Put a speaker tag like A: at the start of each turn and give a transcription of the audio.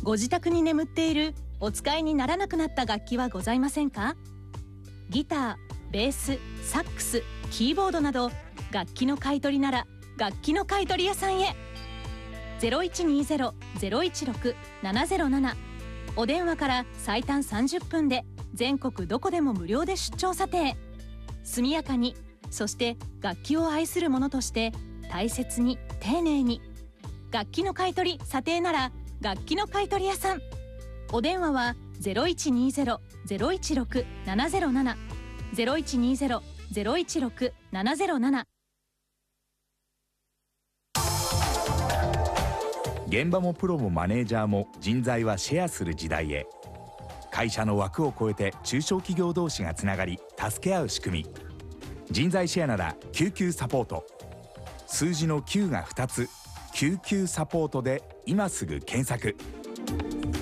A: ご自宅に眠っているお使いにならなくなった楽器はございませんか？ギター、ベース、サックス、キーボードなど楽器の買い取りなら楽器の買い取り屋さんへ。0120-016-707、お電話から最短30分で全国どこでも無料で出張査定。速やかに、そして楽器を愛する者として大切に丁寧に。楽器の買い取り査定なら楽器の買い取り屋さん。お電話は0120-016-707、0120-016-707。
B: 現場もプロもマネージャーも人材はシェアする時代へ。会社の枠を超えて中小企業同士がつながり助け合う仕組み。人材シェアなら救急サポート。数字の9が2つ、救急サポートで今すぐ検索。